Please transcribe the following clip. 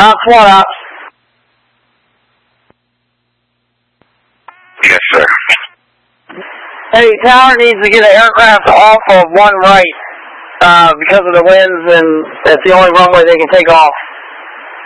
SWAT ops. Yes, sir. Hey, tower needs to get an aircraft off of 1 right because of the winds, and that's the only runway they can take off.